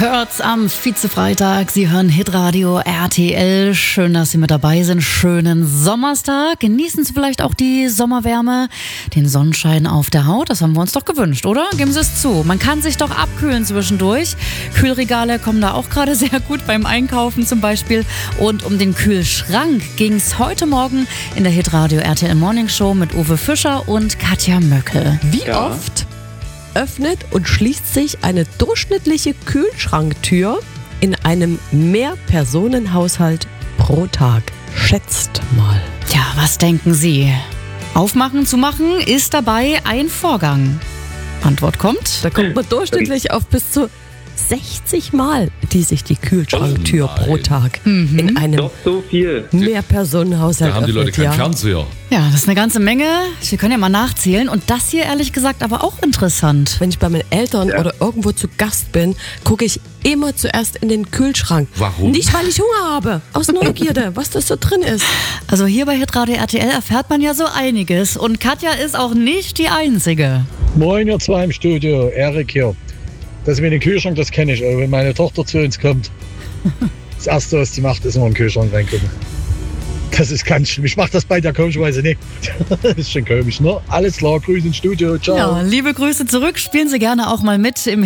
Hört's am Vize-Freitag. Sie hören Hitradio RTL. Schön, dass Sie mit dabei sind. Schönen Sommerstag. Genießen Sie vielleicht auch die Sommerwärme, den Sonnenschein auf der Haut. Das haben wir uns doch gewünscht, oder? Geben Sie es zu. Man kann sich doch abkühlen zwischendurch. Kühlregale kommen da auch gerade sehr gut beim Einkaufen zum Beispiel. Und um den Kühlschrank ging's heute Morgen in der Hitradio RTL Morning Show mit Uwe Fischer und Katja Möckel. Wie oft öffnet und schließt sich eine durchschnittliche Kühlschranktür in einem Mehrpersonenhaushalt pro Tag? Schätzt mal. Tja, was denken Sie? Aufmachen, zumachen ist dabei ein Vorgang. Antwort kommt. Da kommt man durchschnittlich auf bis zu 60 Mal, die sich die Kühlschranktür pro Tag in einem Doch so viel. Mehrpersonenhaushalt Da haben die Leute öffnet. keinen Fernseher. Ja, das ist eine ganze Menge. Wir können ja mal nachzählen. Und das hier ehrlich gesagt aber auch interessant. Wenn ich bei meinen Eltern oder irgendwo zu Gast bin, gucke ich immer zuerst in den Kühlschrank. Warum? Nicht, weil ich Hunger habe. Aus Neugierde, was das so drin ist. Also hier bei Hitradio RTL erfährt man ja so einiges. Und Katja ist auch nicht die Einzige. Moin, ihr zwei im Studio, Erik hier. Das mit dem Kühlschrank, das kenne ich auch. Wenn meine Tochter zu uns kommt, das Erste, was sie macht, ist immer in den Kühlschrank reingucken. Das ist ganz schlimm. Ich mache das bei der komischerweise nicht. Das ist schon komisch, ne? Alles klar, Grüße ins Studio, ciao. Ja, liebe Grüße zurück. Spielen Sie gerne auch mal mit im